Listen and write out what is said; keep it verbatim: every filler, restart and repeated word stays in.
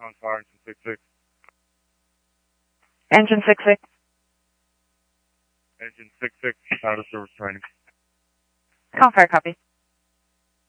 on fire, engine six six. Engine six six. Engine six six, out of service training. Call fire, copy.